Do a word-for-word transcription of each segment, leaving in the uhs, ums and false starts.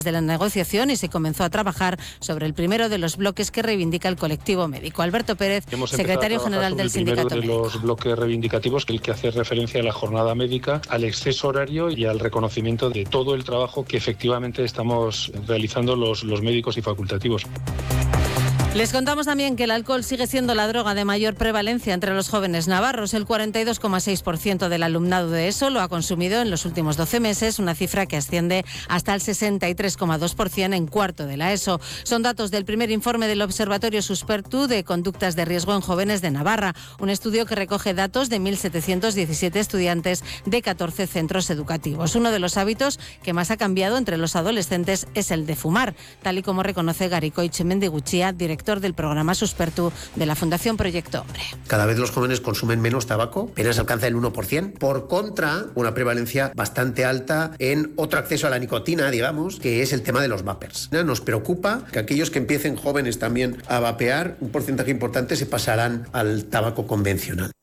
de la negociación y se comenzó a trabajar sobre el primero de los bloques que reivindica el colectivo médico. Alberto Pérez, Hemos secretario general del sindicato médico. El primero de médico. los bloques reivindicativos, el que hace referencia a la jornada médica, al exceso horario y al reconocimiento de todo el trabajo que efectivamente estamos realizando los, los médicos y facultativos. Les contamos también que el alcohol sigue siendo la droga de mayor prevalencia entre los jóvenes navarros. El cuarenta y dos coma seis por ciento del alumnado de ESO lo ha consumido en los últimos doce meses, una cifra que asciende hasta el sesenta y tres coma dos por ciento en cuarto de la ESO. Son datos del primer informe del Observatorio Suspertu de Conductas de Riesgo en Jóvenes de Navarra, un estudio que recoge datos de mil setecientos diecisiete estudiantes de catorce centros educativos. Uno de los hábitos que más ha cambiado entre los adolescentes es el de fumar, tal y como reconoce Garikoitz Mendiguchia, director del programa Suspertu de la Fundación Proyecto Hombre. Cada vez los jóvenes consumen menos tabaco, apenas alcanza el uno por ciento. Por contra, una prevalencia bastante alta en otro acceso a la nicotina, digamos, que es el tema de los vapers. Nos preocupa que aquellos que empiecen jóvenes también a vapear, un porcentaje importante se pasarán al tabaco convencional.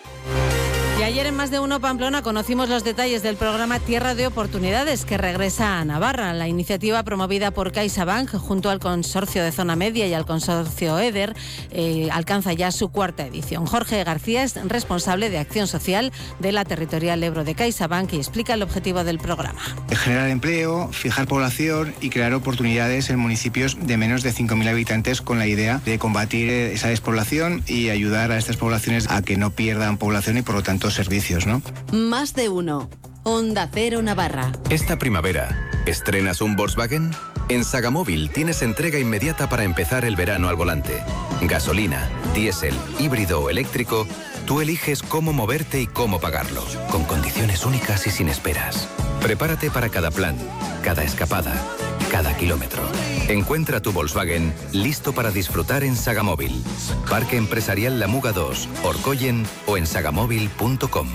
Y ayer en Más de Uno Pamplona conocimos los detalles del programa Tierra de Oportunidades que regresa a Navarra. La iniciativa promovida por CaixaBank junto al Consorcio de Zona Media y al Consorcio EDER eh, alcanza ya su cuarta edición. Jorge García es responsable de Acción Social de la Territorial Ebro de CaixaBank y explica el objetivo del programa. Generar empleo, fijar población y crear oportunidades en municipios de menos de cinco mil habitantes con la idea de combatir esa despoblación y ayudar a estas poblaciones a que no pierdan población y por lo tanto servicios, ¿no? Más de uno. Onda Cero Navarra. Esta primavera, ¿estrenas un Volkswagen? En Sagamóvil tienes entrega inmediata para empezar el verano al volante. Gasolina, diésel, híbrido o eléctrico, tú eliges cómo moverte y cómo pagarlo, con condiciones únicas y sin esperas. Prepárate para cada plan, cada escapada, cada kilómetro. Encuentra tu Volkswagen listo para disfrutar en Sagamóvil. Parque Empresarial La Muga dos, Orcoyen o en sagamóvil punto com.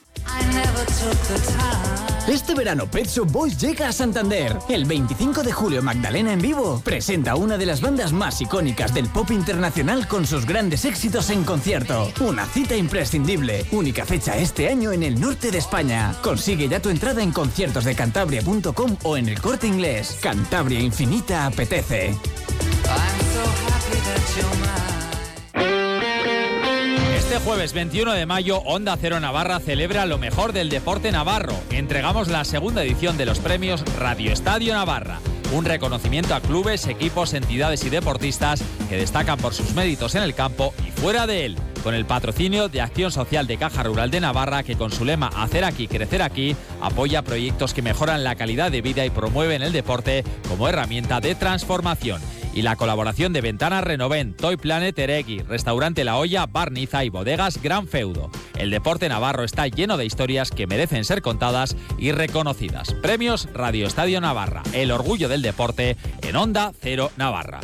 Este verano Pet Shop Boys llega a Santander. El veinticinco de julio Magdalena en vivo presenta una de las bandas más icónicas del pop internacional con sus grandes éxitos en concierto. Una cita imprescindible. Única fecha este año en el norte de España. Consigue ya tu entrada en conciertos de cantabria punto com o en el Corte Inglés. Cantabria Infinita apetece. Este jueves veintiuno de mayo, Onda Cero Navarra celebra lo mejor del deporte navarro. Entregamos la segunda edición de los premios Radio Estadio Navarra. Un reconocimiento a clubes, equipos, entidades y deportistas que destacan por sus méritos en el campo y fuera de él. Con el patrocinio de Acción Social de Caja Rural de Navarra, que con su lema Hacer aquí, crecer aquí, apoya proyectos que mejoran la calidad de vida y promueven el deporte como herramienta de transformación. Y la colaboración de Ventanas Renoven, Toy Planet Eregui, Restaurante La Olla, Barniza y Bodegas Gran Feudo. El deporte navarro está lleno de historias que merecen ser contadas y reconocidas. Premios Radio Estadio Navarra, el orgullo del deporte en Onda Cero Navarra.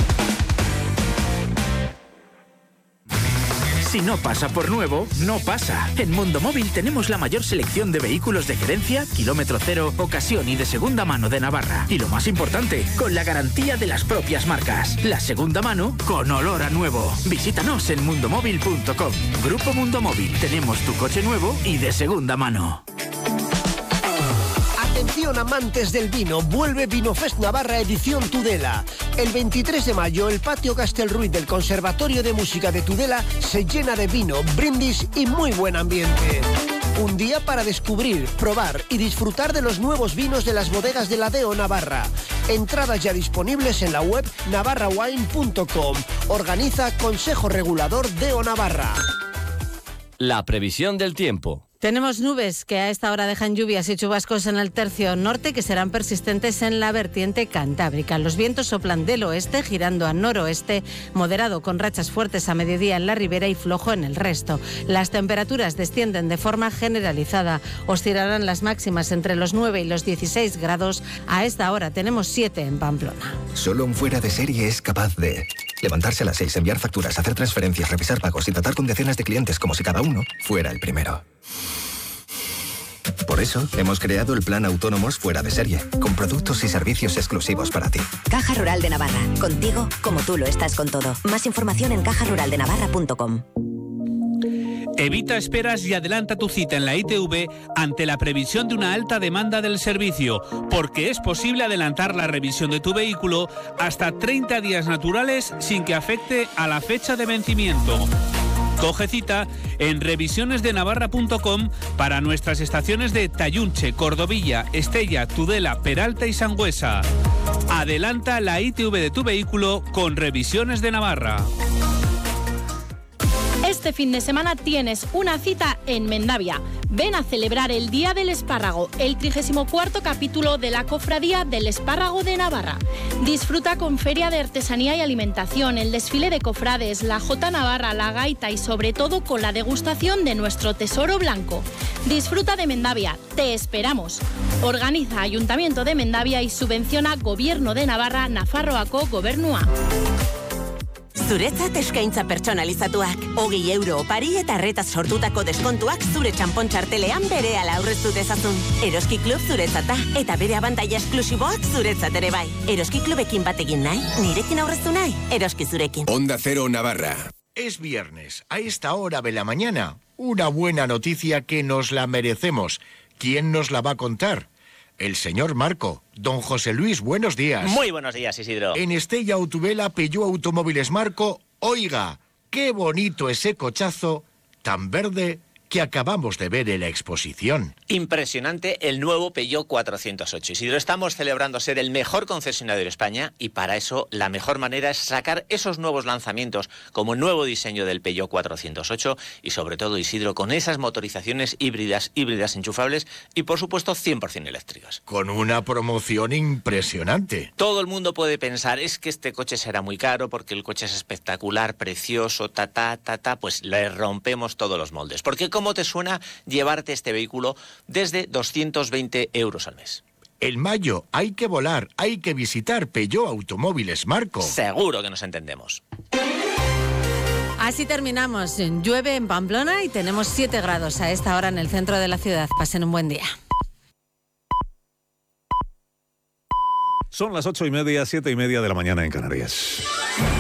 Si no pasa por nuevo, no pasa. En Mundo Móvil tenemos la mayor selección de vehículos de gerencia, kilómetro cero, ocasión y de segunda mano de Navarra. Y lo más importante, con la garantía de las propias marcas. La segunda mano con olor a nuevo. Visítanos en mundo móvil punto com. Grupo Mundo Móvil. Tenemos tu coche nuevo y de segunda mano. Atención amantes del vino, vuelve Vinofest Navarra edición Tudela. El veintitrés de mayo el patio Castelruiz del Conservatorio de Música de Tudela se llena de vino, brindis y muy buen ambiente. Un día para descubrir, probar y disfrutar de los nuevos vinos de las bodegas de la Deo Navarra. Entradas ya disponibles en la web navarra wine punto com. Organiza Consejo Regulador Deo Navarra. La previsión del tiempo. Tenemos nubes que a esta hora dejan lluvias y chubascos en el tercio norte que serán persistentes en la vertiente cantábrica. Los vientos soplan del oeste, girando a noroeste, moderado con rachas fuertes a mediodía en la ribera y flojo en el resto. Las temperaturas descienden de forma generalizada. Oscilarán las máximas entre los nueve y los dieciséis grados. A esta hora tenemos siete en Pamplona. Solo un fuera de serie es capaz de levantarse a las seis, enviar facturas, hacer transferencias, revisar pagos y tratar con decenas de clientes como si cada uno fuera el primero. Por eso, hemos creado el Plan Autónomos Fuera de Serie, con productos y servicios exclusivos para ti. Caja Rural de Navarra. Contigo, como tú lo estás con todo. Más información en caja rural de navarra punto com. Evita esperas y adelanta tu cita en la I T V ante la previsión de una alta demanda del servicio, porque es posible adelantar la revisión de tu vehículo hasta treinta días naturales sin que afecte a la fecha de vencimiento. Coge cita en revisiones de navarra punto com para nuestras estaciones de Tayunche, Cordovilla, Estella, Tudela, Peralta y Sangüesa. Adelanta la I T V de tu vehículo con Revisiones de Navarra. Este fin de semana tienes una cita en Mendavia. Ven a celebrar el Día del Espárrago, el trigésimo cuarto capítulo de la Cofradía del Espárrago de Navarra. Disfruta con feria de artesanía y alimentación, el desfile de cofrades, la Jota Navarra, la gaita y sobre todo con la degustación de nuestro tesoro blanco. Disfruta de Mendavia, te esperamos. Organiza Ayuntamiento de Mendavia y subvenciona Gobierno de Navarra, Nafarroako Gobernua. Zuretzat eskaintza pertsonalizatuak. Hogei euro opari eta arretaz sortutako deskontuak zure txanpon txartelean berehala aurreztu dezazun. Eroski Klub zuretzata eta bere abantaila esklusiboak zuretzat ere bai. Eroski Klubekin batekin nahi, nirekin aurreztu nahi, eroski zurekin. Onda Cero Navarra. Es viernes, a esta hora de la mañana. Una buena noticia que nos la merecemos. ¿Quién nos la va a contar? El señor Marco. Don José Luis, buenos días. Muy buenos días, Isidro. En Estella Autubela, Peugeot Automóviles Marco. Oiga, qué bonito ese cochazo tan verde que acabamos de ver en la exposición. Impresionante el nuevo Peugeot cuatrocientos ocho. Isidro, estamos celebrando ser el mejor concesionario de España y para eso la mejor manera es sacar esos nuevos lanzamientos como el nuevo diseño del Peugeot cuatrocientos ocho y sobre todo, Isidro, con esas motorizaciones híbridas, híbridas enchufables y por supuesto cien por ciento eléctricas. Con una promoción impresionante. Todo el mundo puede pensar, es que este coche será muy caro porque el coche es espectacular, precioso, ta, ta, ta, ta, pues le rompemos todos los moldes. Porque como ¿Cómo te suena llevarte este vehículo desde doscientos veinte euros al mes? En mayo hay que volar, hay que visitar Peugeot Automóviles Marco. Seguro que nos entendemos. Así terminamos. Llueve en Pamplona y tenemos siete grados a esta hora en el centro de la ciudad. Pasen un buen día. Son las ocho y media, siete y media de la mañana en Canarias.